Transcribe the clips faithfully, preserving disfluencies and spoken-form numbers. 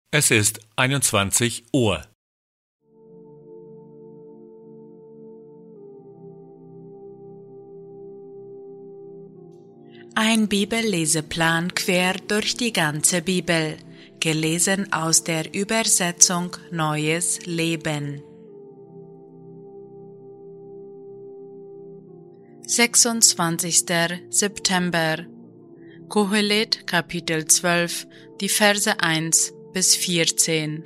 Es ist einundzwanzig Uhr. Ein Bibelleseplan quer durch die ganze Bibel, gelesen aus der Übersetzung Neues Leben. sechsundzwanzigster September. Kohelet Kapitel zwölf, die Verse eins bis vierzehn.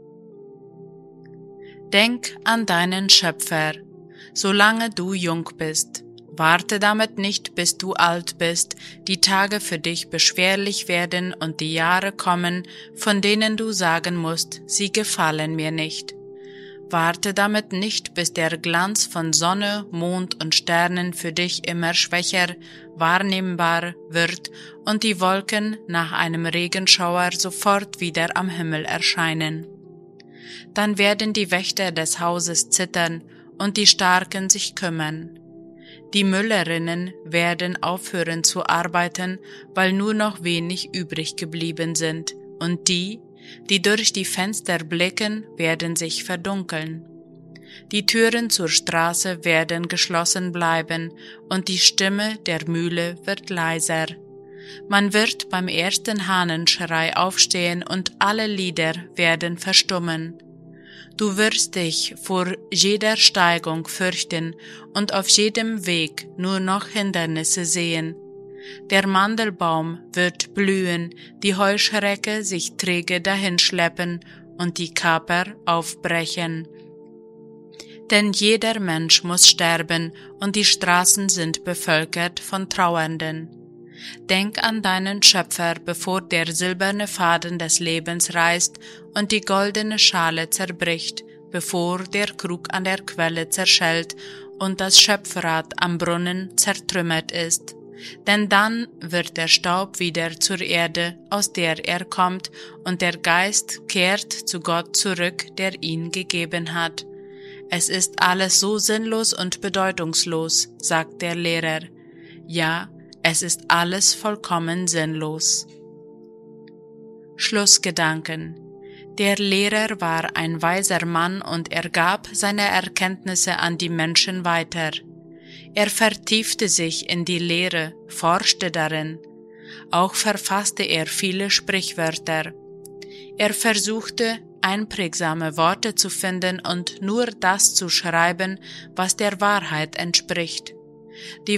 Denk an deinen Schöpfer, solange du jung bist. Warte damit nicht, bis du alt bist, die Tage für dich beschwerlich werden und die Jahre kommen, von denen du sagen musst, sie gefallen mir nicht. Warte damit nicht, bis der Glanz von Sonne, Mond und Sternen für dich immer schwächer wahrnehmbar wird und die Wolken nach einem Regenschauer sofort wieder am Himmel erscheinen. Dann werden die Wächter des Hauses zittern und die Starken sich kümmern. Die Müllerinnen werden aufhören zu arbeiten, weil nur noch wenig übrig geblieben sind, und die, die durch die Fenster blicken, werden sich verdunkeln. Die Türen zur Straße werden geschlossen bleiben, und die Stimme der Mühle wird leiser. Man wird beim ersten Hahnenschrei aufstehen, und alle Lieder werden verstummen. Du wirst dich vor jeder Steigung fürchten und auf jedem Weg nur noch Hindernisse sehen. Der Mandelbaum wird blühen, die Heuschrecke sich träge dahinschleppen und die Kaper aufbrechen. Denn jeder Mensch muss sterben und die Straßen sind bevölkert von Trauernden. Denk an deinen Schöpfer, bevor der silberne Faden des Lebens reißt und die goldene Schale zerbricht, bevor der Krug an der Quelle zerschellt und das Schöpfrad am Brunnen zertrümmert ist. Denn dann wird der Staub wieder zur Erde, aus der er kommt, und der Geist kehrt zu Gott zurück, der ihn gegeben hat. Es ist alles so sinnlos und bedeutungslos, sagt der Lehrer. Ja, es ist alles vollkommen sinnlos. Schlussgedanken. Der Lehrer war ein weiser Mann und er gab seine Erkenntnisse an die Menschen weiter. Er vertiefte sich in die Lehre, forschte darin. Auch verfasste er viele Sprichwörter. Er versuchte, einprägsame Worte zu finden und nur das zu schreiben, was der Wahrheit entspricht. Die